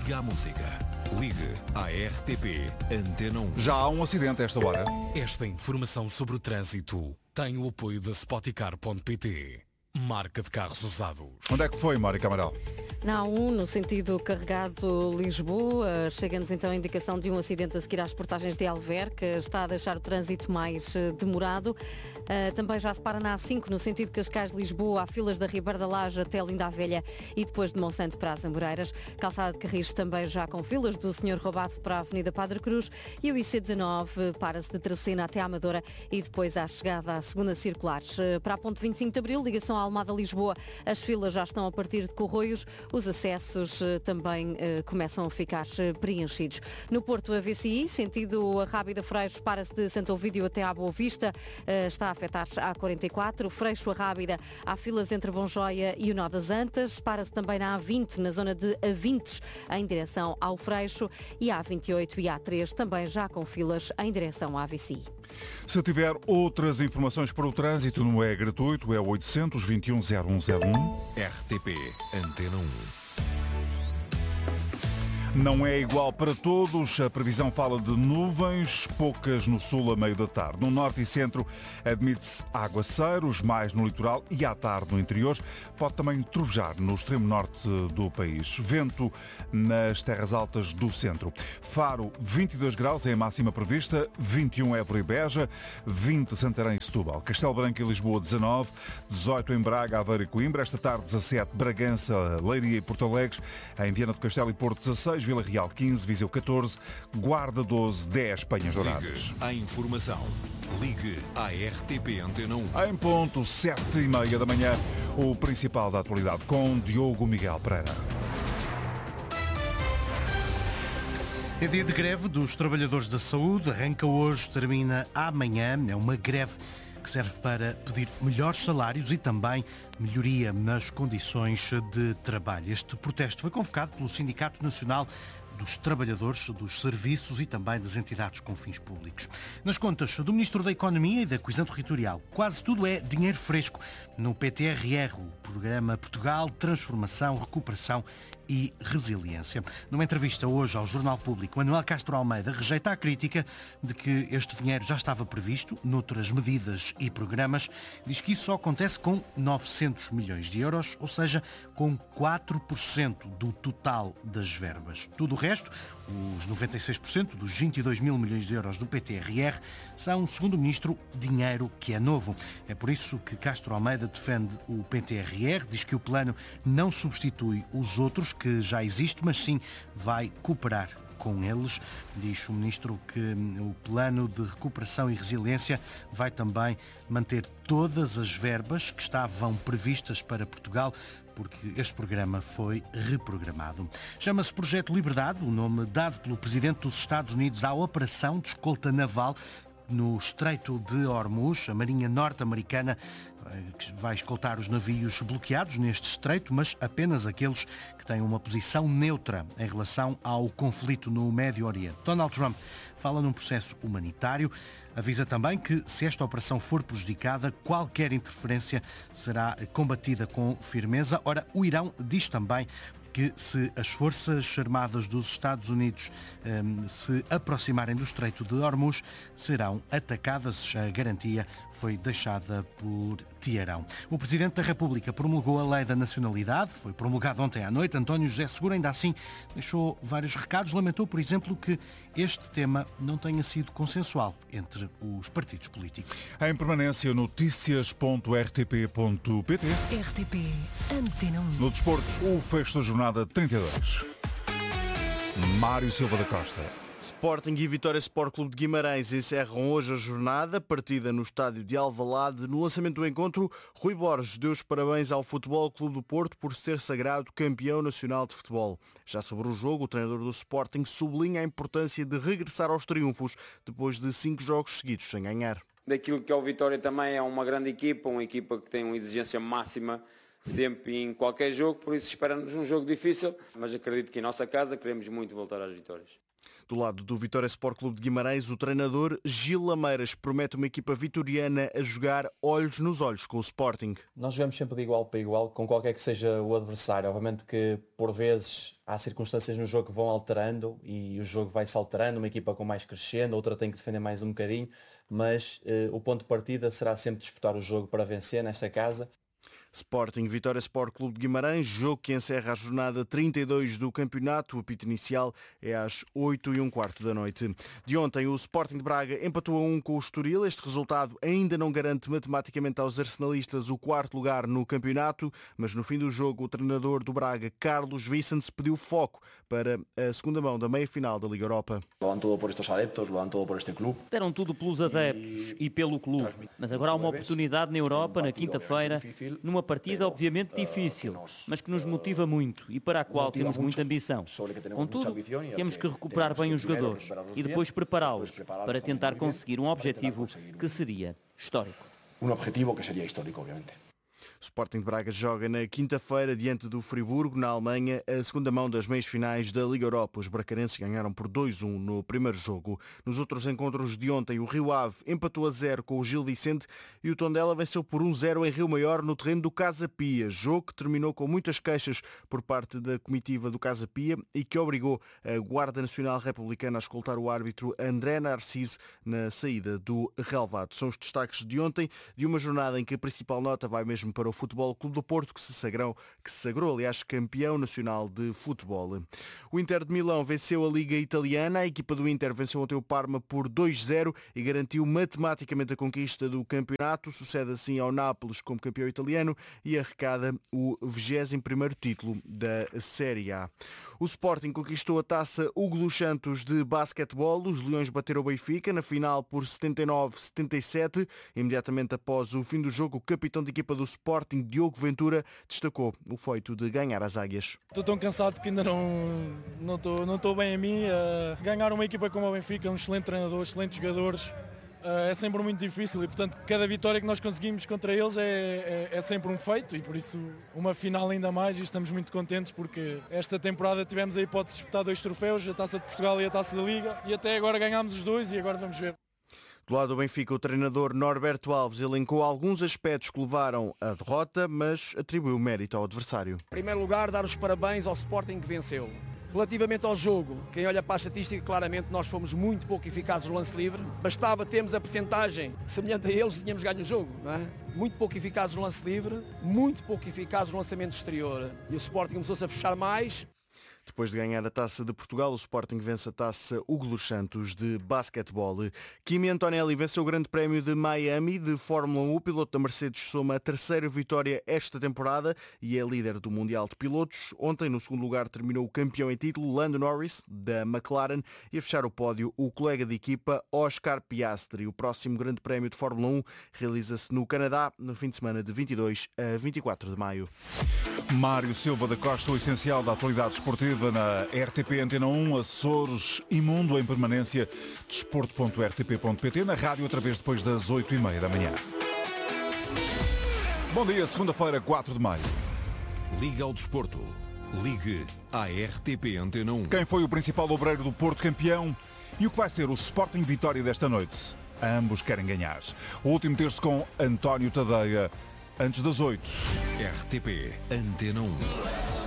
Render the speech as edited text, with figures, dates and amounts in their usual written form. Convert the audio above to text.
Liga à música. Ligue à RTP Antena 1. Já há um acidente a esta hora. Esta informação sobre o trânsito tem o apoio da Spoticar.pt, marca de carros usados. Onde é que foi, Mónica Amaral? Na A1, no sentido carregado Lisboa, chega-nos então a indicação de um acidente a seguir às portagens de Alver, que está a deixar o trânsito mais demorado. Também já se para na A5, no sentido Cascais-Lisboa, há filas da Ribeira da Laje até Linda a Velha e depois de Monsanto para as Amoreiras. Calçada de Carris também já com filas do Senhor Roubado para a Avenida Padre Cruz e o IC19 para-se de Tracena até à Amadora e depois à chegada à segunda circular. Para a ponte 25 de Abril, ligação à Almada-Lisboa, as filas já estão a partir de Corroios. Os acessos também começam a ficar preenchidos. No Porto, a VCI, sentido a Rábida Freixo, para-se de Santo Ovídio até à Boa Vista, está a afetar a A44. Freixo a Rábida, há filas entre Bonjoia e o Nó das Antas. Para-se também na A20, na zona de Avintes, em direção ao Freixo. E a A28 e a A3 também já com filas em direção à VCI. Se eu tiver outras informações para o trânsito, não é gratuito, é 821-0101. RTP Antena 1. Não é igual para todos. A previsão fala de nuvens, poucas no sul a meio da tarde. No norte e centro admite-se aguaceiros, mais no litoral e à tarde no interior. Pode também trovejar no extremo norte do país. Vento nas terras altas do centro. Faro, 22 graus é a máxima prevista, 21 Évora e Beja, 20 Santarém e Setúbal. Castelo Branco e Lisboa, 19, 18 em Braga, Aveiro e Coimbra. Esta tarde, 17, Bragança, Leiria e Porto Alegre. Em Viana do Castelo e Porto, 16. Vila Real 15, Viseu 14, Guarda 12, 10 Penhas Douradas. Ligue à informação. Ligue à RTP Antena 1. Em ponto, 7h30 da manhã, o principal da atualidade com Diogo Miguel Pereira. É dia de greve dos trabalhadores da saúde, arranca hoje, termina amanhã. É uma greve que serve para pedir melhores salários e também melhoria nas condições de trabalho. Este protesto foi convocado pelo Sindicato Nacional dos Trabalhadores dos Serviços e também das entidades com fins públicos. Nas contas do Ministro da Economia e da Coesão Territorial, quase tudo é dinheiro fresco no PTRR, o Programa Portugal Transformação, Recuperação e Resiliência. Numa entrevista hoje ao Jornal Público, Manuel Castro Almeida rejeita a crítica de que este dinheiro já estava previsto noutras medidas e programas. Diz que isso só acontece com 900 milhões de euros, ou seja, com 4% do total das verbas. Tudo o resto, os 96% dos 22 mil milhões de euros do PTRR, são, segundo o Ministro, dinheiro que é novo. É por isso que Castro Almeida defende o PTRR, diz que o plano não substitui os outros que já existem, mas sim vai cooperar com eles. Diz o Ministro que o plano de recuperação e resiliência vai também manter todas as verbas que estavam previstas para Portugal, porque este programa foi reprogramado. Chama-se Projeto Liberdade, o nome dado pelo Presidente dos Estados Unidos à operação de escolta naval no Estreito de Hormuz. A Marinha Norte-Americana que vai escoltar os navios bloqueados neste estreito, mas apenas aqueles que têm uma posição neutra em relação ao conflito no Médio Oriente. Donald Trump fala num processo humanitário, avisa também que, se esta operação for prejudicada, qualquer interferência será combatida com firmeza. Ora, o Irão diz também que se as forças armadas dos Estados Unidos se aproximarem do Estreito de Hormuz, serão atacadas. A garantia foi deixada por Teherão. O Presidente da República promulgou a Lei da Nacionalidade, foi promulgado ontem à noite. António José Seguro ainda assim deixou vários recados. Lamentou, por exemplo, que este tema não tenha sido consensual entre os partidos políticos. Em permanência, notícias.rtp.pt. RTP Antena 1. No desporto, o fecho da jornada 32. Mário Silva da Costa. Sporting e Vitória Sport Clube de Guimarães encerram hoje a jornada, partida no estádio de Alvalade. No lançamento do encontro, Rui Borges deu os parabéns ao Futebol Clube do Porto por ser sagrado campeão nacional de futebol. Já sobre o jogo, o treinador do Sporting sublinha a importância de regressar aos triunfos depois de 5 jogos seguidos sem ganhar. Daquilo que é o Vitória também é uma grande equipa, uma equipa que tem uma exigência máxima sempre em qualquer jogo, por isso esperamos um jogo difícil, mas acredito que em nossa casa queremos muito voltar às vitórias. Do lado do Vitória Sport Clube de Guimarães, o treinador Gil Lameiras promete uma equipa vitoriana a jogar olhos nos olhos com o Sporting. Nós jogamos sempre de igual para igual, com qualquer que seja o adversário. Obviamente que, por vezes, há circunstâncias no jogo que vão alterando e o jogo vai-se alterando, uma equipa com mais crescendo, outra tem que defender mais um bocadinho, mas o ponto de partida será sempre disputar o jogo para vencer nesta casa. Sporting Vitória Sport Clube de Guimarães, jogo que encerra a jornada 32 do campeonato. O apito inicial é às 8h15 da noite. De ontem, o Sporting de Braga empatou a 1 com o Estoril. Este resultado ainda não garante matematicamente aos arsenalistas o 4º lugar no campeonato, mas no fim do jogo o treinador do Braga, Carlos Vicens, pediu foco para a segunda mão da meia-final da Liga Europa. Lo dan todo por estes adeptos, lo dan todo por este clube. Deram tudo pelos adeptos e pelo clube, mas agora há uma oportunidade na Europa, na quinta-feira, numa partida obviamente difícil, mas que nos motiva muito e para a qual temos muita ambição. Contudo, temos que recuperar bem os jogadores e depois prepará-los para tentar conseguir um objetivo que seria histórico. Um objetivo que seria histórico, obviamente. O Sporting de Braga joga na quinta-feira diante do Friburgo, na Alemanha, a segunda mão das meias-finais da Liga Europa. Os bracarenses ganharam por 2-1 no primeiro jogo. Nos outros encontros de ontem, o Rio Ave empatou a 0 com o Gil Vicente e o Tondela venceu por 1-0 em Rio Maior no terreno do Casa Pia. Jogo que terminou com muitas queixas por parte da comitiva do Casa Pia e que obrigou a Guarda Nacional Republicana a escoltar o árbitro André Narciso na saída do relvado. São os destaques de ontem, de uma jornada em que a principal nota vai mesmo para o Futebol Clube do Porto, que se sagrou, campeão nacional de futebol. O Inter de Milão venceu a Liga Italiana. A equipa do Inter venceu ontem o Parma por 2-0 e garantiu matematicamente a conquista do campeonato. Sucede assim ao Nápoles como campeão italiano e arrecada o 21º título da Série A. O Sporting conquistou a taça Hugo dos Santos de basquetebol. Os Leões bateram o Benfica na final por 79-77. Imediatamente após o fim do jogo, o capitão de equipa do Sporting, Diogo Ventura, destacou o feito de ganhar as Águias. Estou tão cansado que ainda não estou bem a mim. Ganhar uma equipa como o Benfica, um excelente treinador, excelentes jogadores, é sempre muito difícil e, portanto, cada vitória que nós conseguimos contra eles é sempre um feito e, por isso, uma final ainda mais e estamos muito contentes porque esta temporada tivemos a hipótese de disputar 2 troféus, a Taça de Portugal e a Taça da Liga, e até agora ganhámos os 2 e agora vamos ver. Do lado do Benfica, o treinador Norberto Alves elencou alguns aspectos que levaram à derrota, mas atribuiu mérito ao adversário. Em primeiro lugar, dar os parabéns ao Sporting que venceu. Relativamente ao jogo, quem olha para a estatística, claramente nós fomos muito pouco eficazes no lance livre. Bastava termos a percentagem semelhante a eles e tínhamos ganho o jogo, não é? Muito pouco eficazes no lance livre, muito pouco eficazes no lançamento exterior. E o Sporting começou-se a fechar mais. Depois de ganhar a Taça de Portugal, o Sporting vence a Taça Hugo dos Santos de basquetebol. Kimi Antonelli venceu o Grande Prémio de Miami de Fórmula 1. O piloto da Mercedes soma a 3ª vitória esta temporada e é líder do Mundial de Pilotos. Ontem, no segundo lugar, terminou o campeão em título, Lando Norris, da McLaren, e a fechar o pódio, o colega de equipa, Oscar Piastri. O próximo Grande Prémio de Fórmula 1 realiza-se no Canadá, no fim de semana de 22 a 24 de maio. Mário Silva da Costa, o essencial da atualidade esportiva na RTP Antena 1, Açores e Mundo em permanência, desporto.rtp.pt, na rádio outra vez depois das 8h30 da manhã. Bom dia, segunda-feira, 4 de maio. Liga ao Desporto. Ligue à RTP Antena 1. Quem foi o principal obreiro do Porto campeão e o que vai ser o Sporting Vitória desta noite? Ambos querem ganhar. O último terço com António Tadeia, antes das 8. RTP Antena 1.